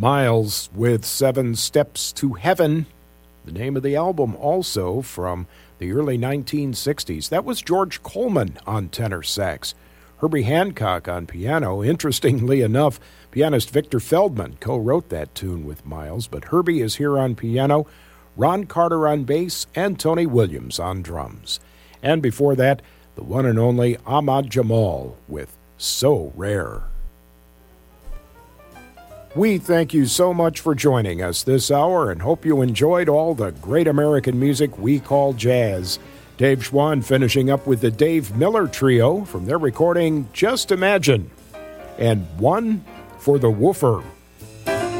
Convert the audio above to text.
Miles with 7 Steps to Heaven, the name of the album, also from the early 1960s. That was George Coleman on tenor sax. Herbie Hancock on piano. Interestingly enough, pianist Victor Feldman co-wrote that tune with Miles, but Herbie is here on piano, Ron Carter on bass, and Tony Williams on drums. And before that, the one and only Ahmad Jamal with So Rare. We thank you so much for joining us this hour and hope you enjoyed all the great American music we call jazz. Dave Schwann finishing up with the Dave Miller Trio from their recording Just Imagine, and One for the Woofer.